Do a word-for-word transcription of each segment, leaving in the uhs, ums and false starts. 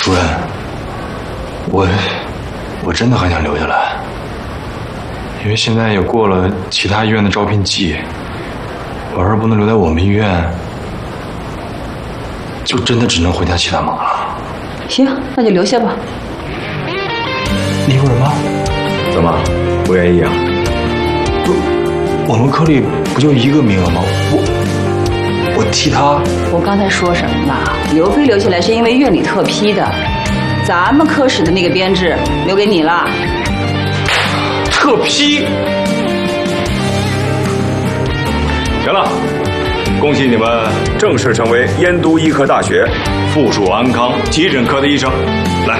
主任，我我真的很想留下来，因为现在也过了其他医院的招聘季，我要是不能留在我们医院，就真的只能回家骑大马了。 行，那就留下吧。 你说什么？ 怎么不愿意啊？ 不，我们科里不就一个名额吗？我。 我替他。 我刚才说什么了？刘飞留下来是因为院里特批的，咱们科室的那个编制留给你了。 特批？ 行了，恭喜你们正式成为燕都医科大学附属安康急诊科的医生。来。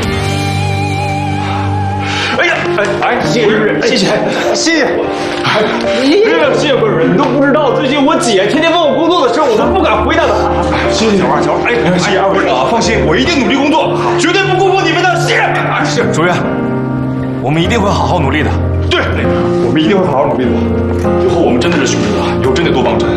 哎呀，哎哎，谢谢谢谢谢谢。 哎，谢谢贵人，你都不知道，最近我姐天天问我工作的事，我都不敢回答她。谢谢小二，小二，哎，谢谢二位啊，放心，我一定努力工作，绝对不辜负你们的信任。是主任，我们一定会好好努力的。对，我们一定会好好努力的。以后我们真的是兄弟了，以后真得多帮衬。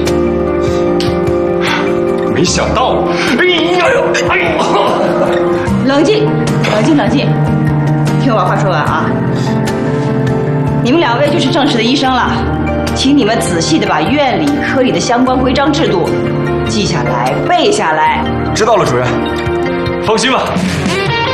没想到，哎呦，哎呦， 冷静，冷静，冷静，听我把话说完啊。 你们两位就是正式的医生了，请你们仔细的把院里、科里的相关规章制度记下来、背下来。 知道了，主任。放心吧，